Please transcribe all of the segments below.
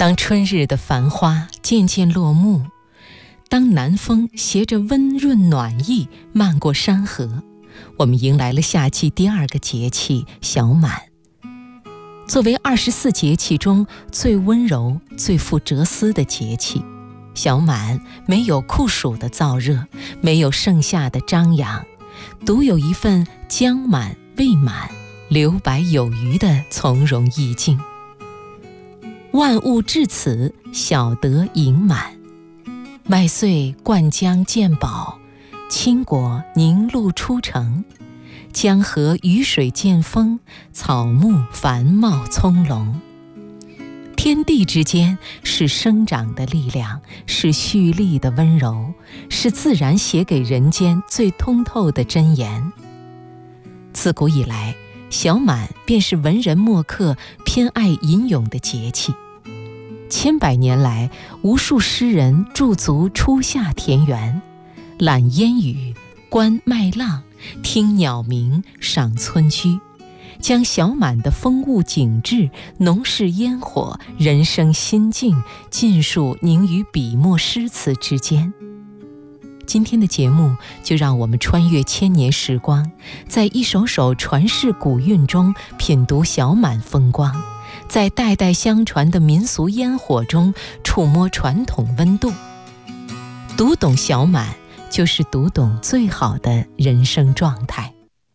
当春日的繁花渐渐落幕，当南风携着温润暖意漫过山河，我们迎来了夏季第二个节气小满。作为24节气中最温柔、最富哲思的节气，小满没有酷暑的燥热，没有盛夏的张扬，独有一份将满未满、留白有余的从容意境。万物至此，小得盈满。麦穗灌浆见饱，青果凝露出城。江河雨水见丰，草木繁茂葱茏。天地之间是生长的力量，是蓄力的温柔，是自然写给人间最通透的箴言。自古以来，小满便是文人墨客偏爱吟咏的节气。千百年来，无数诗人驻足初夏田园，览烟雨，观麦浪，听鸟鸣，赏村居，将小满的风物景致、浓视烟火、人生心境尽数凝于笔墨诗词之间。今天的节目就让我们穿越千年时光，在一首首传世古韵中品读小满风光，在代代相传的民俗烟火中触摸传统温度。读懂小满，就是读懂最好的人生状态。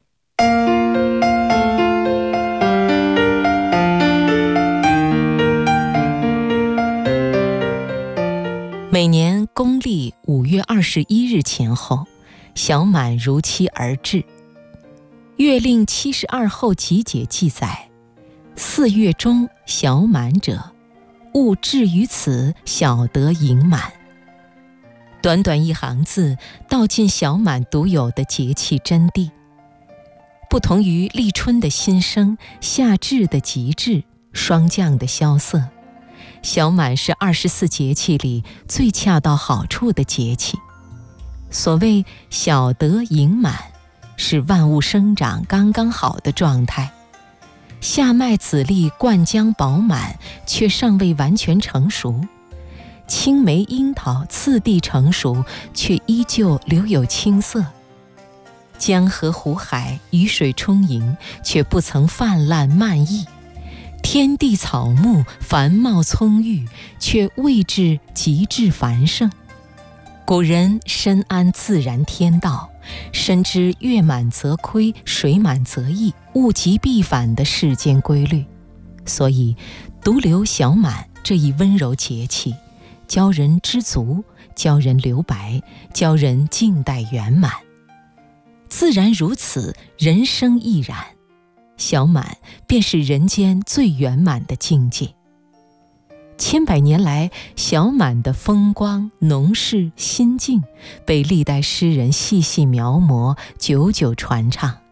每年公历5月21日前后，小满如期而至。月令72候集解记载：4月中小满者，物至于此，小得盈满。短短一行字，道尽小满独有的节气真谛。不同于立春的新生，夏至的极致，霜降的萧瑟，小满是24节气里最恰到好处的节气。所谓小得盈满，是万物生长刚刚好的状态。夏麦子粒灌浆饱满，却尚未完全成熟；青梅樱桃次第成熟，却依旧留有青色。江河湖海雨水充盈，却不曾泛滥漫溢；天地草木繁茂葱郁，却未至极致繁盛。古人深谙自然天道，深知月满则亏，水满则溢，物极必反的世间规律，所以独留小满这一温柔节气，教人知足，教人留白，教人静待圆满。自然如此，人生亦然。小满便是人间最圆满的境界。千百年来，小满的风光、浓视、心境，被历代诗人细细描摹，久久传唱。